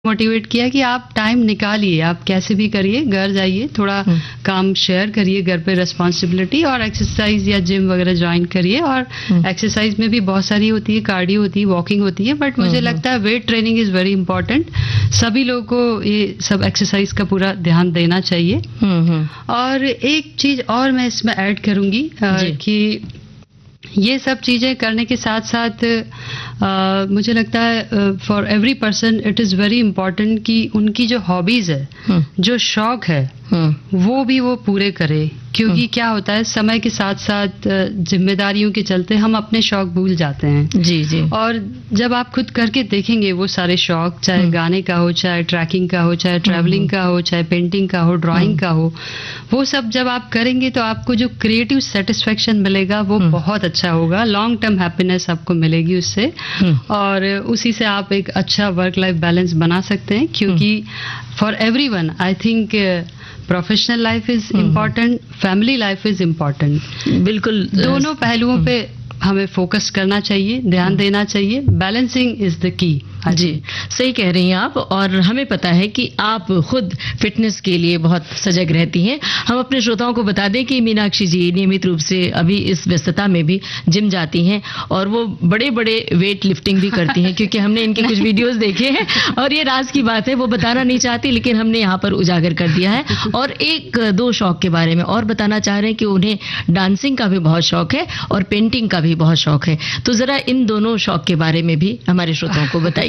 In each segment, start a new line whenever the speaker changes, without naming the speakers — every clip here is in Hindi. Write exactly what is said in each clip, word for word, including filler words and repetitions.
मोटिवेट किया कि आप टाइम निकालिए, आप कैसे भी करिए, घर जाइए, थोड़ा काम शेयर करिए घर पे रिस्पॉन्सिबिलिटी, और एक्सरसाइज या जिम वगैरह ज्वाइन करिए। और एक्सरसाइज में भी बहुत सारी होती है, कार्डियो होती है, वॉकिंग होती है, बट मुझे लगता है weight training is very important. सभी लोगों को ये सब एक्सरसाइज का पूरा ध्यान देना चाहिए। और एक चीज और मैं इसमें ऐड करूंगी कि ये सब चीजें करने के साथ साथ uh, मुझे लगता है for every person it is very important कि उनकी जो हॉबीज है, जो शौक है, वो भी वो पूरे करे। क्योंकि क्या होता है, समय के साथ साथ जिम्मेदारियों के चलते हम अपने शौक भूल जाते हैं। जी जी। और जब आप खुद करके देखेंगे वो सारे शौक, चाहे गाने का हो, चाहे ट्रैकिंग का हो, चाहे ट्रैवलिंग का हो, चाहे पेंटिंग का हो, ड्राइंग का हो, वो सब जब आप करेंगे तो आपको जो क्रिएटिव सेटिस्फेक्शन मिलेगा वो बहुत अच्छा होगा। लॉन्ग टर्म हैप्पीनेस आपको मिलेगी उससे, और उसी से आप एक अच्छा वर्क लाइफ बैलेंस बना सकते हैं। क्योंकि for everyone I think professional life is important, family life is important. बिल्कुल, दोनों पहलुओं पे हमें फोकस करना चाहिए, ध्यान देना चाहिए। Balancing is the key.
जी, सही कह रही हैं आप। और हमें पता है कि आप खुद फिटनेस के लिए बहुत सजग रहती हैं। हम अपने श्रोताओं को बता दें कि मीनाक्षी जी नियमित रूप से अभी इस व्यस्तता में भी जिम जाती हैं, और वो बड़े बड़े वेट लिफ्टिंग भी करती हैं, क्योंकि हमने इनके कुछ वीडियोस देखे हैं। और ये राज की बात है, वो बताना नहीं चाहती, लेकिन हमने यहाँ पर उजागर कर दिया है। और एक दो शौक के बारे में और बताना चाह रहे हैं कि उन्हें डांसिंग का भी बहुत शौक है और पेंटिंग का भी बहुत शौक है। तो जरा इन दोनों शौक के बारे में भी हमारे श्रोताओं को बताइए।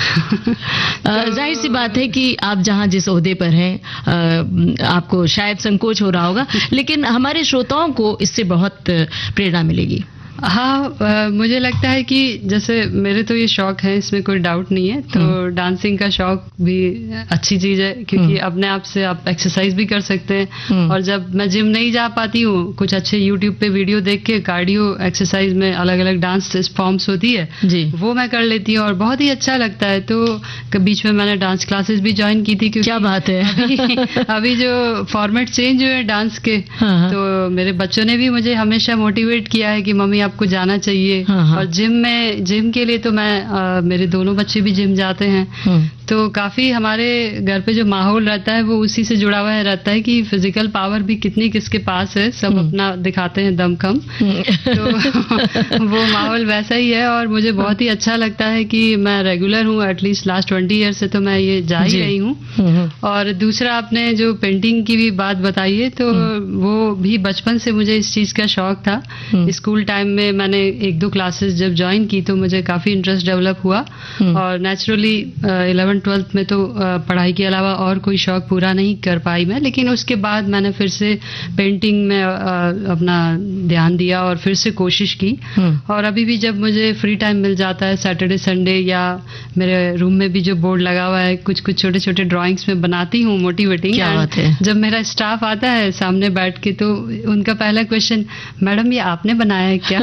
जाहिर सी बात है कि आप जहां जिस ओहदे पर हैं आपको शायद संकोच हो रहा होगा, लेकिन हमारे श्रोताओं को इससे बहुत प्रेरणा मिलेगी।
हाँ, आ, मुझे लगता है कि जैसे मेरे तो ये शौक है, इसमें कोई डाउट नहीं है। तो डांसिंग का शौक भी अच्छी चीज है, क्योंकि अपने आप से आप एक्सरसाइज भी कर सकते हैं। और जब मैं जिम नहीं जा पाती हूँ, कुछ अच्छे यूट्यूब पे वीडियो देख के कार्डियो एक्सरसाइज में अलग अलग डांस फॉर्म्स होती है जी, वो मैं कर लेती हूँ और बहुत ही अच्छा लगता है। तो बीच में मैंने डांस क्लासेस भी ज्वाइन की थी।
क्या बात है।
अभी, अभी जो फॉर्मेट चेंज हुए डांस के, तो मेरे बच्चों ने भी मुझे हमेशा मोटिवेट किया है कि मम्मी आपको जाना चाहिए। हाँ हाँ। और जिम में जिम के लिए तो मैं आ, मेरे दोनों बच्चे भी जिम जाते हैं। तो काफी हमारे घर पे जो माहौल रहता है वो उसी से जुड़ा हुआ है रहता है कि फिजिकल पावर भी कितनी किसके पास है, सब अपना दिखाते हैं दमखम। तो वो माहौल वैसा ही है, और मुझे बहुत ही अच्छा लगता है कि मैं रेगुलर हूँ। एटलीस्ट लास्ट ट्वेंटी ईयर से तो मैं ये जा ही रही हूँ। और दूसरा, आपने जो पेंटिंग की भी बात बताई है, तो वो भी बचपन से मुझे इस चीज का शौक था। स्कूल टाइम में मैंने एक दो क्लासेस जब ज्वाइन की तो मुझे काफी इंटरेस्ट डेवलप हुआ। और नेचुरली इलेवन ट्वेल्थ में तो पढ़ाई के अलावा और कोई शौक पूरा नहीं कर पाई मैं, लेकिन उसके बाद मैंने फिर से पेंटिंग में अपना ध्यान दिया और फिर से कोशिश की। और अभी भी जब मुझे फ्री टाइम मिल जाता है, सैटरडे संडे, या मेरे रूम में भी जो बोर्ड लगा हुआ है, कुछ कुछ छोटे छोटे ड्राइंग्स में बनाती हूँ मोटिवेटिंग।
क्या बात है।
जब मेरा स्टाफ आता है सामने बैठ के, तो उनका पहला क्वेश्चन, मैडम ये आपने बनाया है क्या?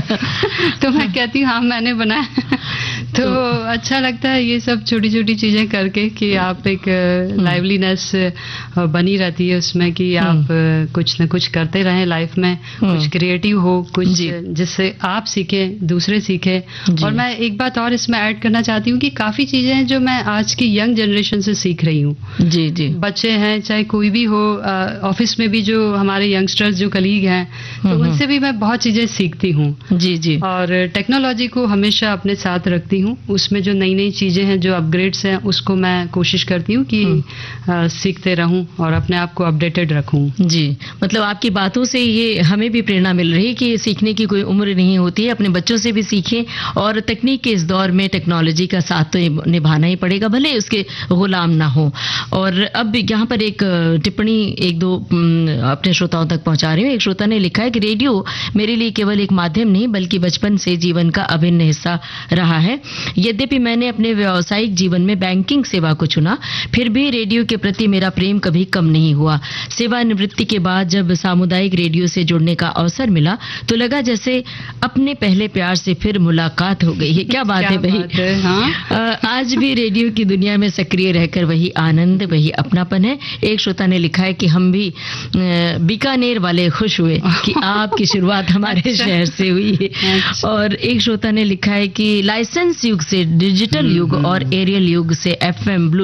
तो मैं कहती हूँ हाँ मैंने बनाया। तो अच्छा लगता है ये सब छोटी छोटी चीजें करके कि आप एक लाइवलीनेस बनी रहती है उसमें, कि आप कुछ न कुछ करते रहें लाइफ में, कुछ क्रिएटिव हो, कुछ जिससे आप सीखें, दूसरे सीखें। और मैं एक बात और इसमें ऐड करना चाहती हूँ कि काफी चीजें हैं जो मैं आज की यंग जनरेशन से सीख रही हूँ। जी जी। बच्चे हैं चाहे कोई भी हो, ऑफिस में भी जो हमारे यंगस्टर्स जो कलीग हैं, तो उनसे भी मैं बहुत चीजें सीखती हूँ। जी जी। और टेक्नोलॉजी को हमेशा अपने साथ रखती हूँ, उसमें जो नई नई चीजें हैं, जो अपग्रेड्स हैं, उसको मैं कोशिश करती हूँ कि आ, सीखते रहूं और अपने आप को अपडेटेड रखूं।
जी, मतलब आपकी बातों से ये हमें भी प्रेरणा मिल रही है कि सीखने की कोई उम्र नहीं होती है। अपने बच्चों से भी सीखें, और तकनीक के इस दौर में टेक्नोलॉजी का साथ तो निभाना ही पड़ेगा, भले उसके गुलाम ना हो। और अब यहाँ पर एक टिप्पणी एक दो अपने श्रोताओं तक पहुंचा रही हूँ। एक श्रोता ने लिखा है कि रेडियो मेरे लिए केवल एक माध्यम नहीं बल्कि बचपन से जीवन का अभिन्न हिस्सा रहा है। यद्यपि मैंने अपने व्यावसायिक जीवन में बैंकिंग सेवा को चुना, फिर भी रेडियो के प्रति मेरा प्रेम कभी कम नहीं हुआ। सेवानिवृत्ति के बाद जब सामुदायिक रेडियो से जुड़ने का अवसर मिला तो लगा जैसे अपने पहले प्यार से फिर मुलाकात हो गई है। क्या बात है भाई। हाँ? आज भी रेडियो की दुनिया में सक्रिय रहकर वही आनंद, वही अपनापन है। एक श्रोता ने लिखा है कि हम भी बीकानेर वाले खुश हुए कि आपकी शुरुआत हमारे शहर से हुई है। और एक श्रोता ने लिखा है कि लाइसेंस युग से डिजिटल युग और एरियल युग से एफएम ब्लू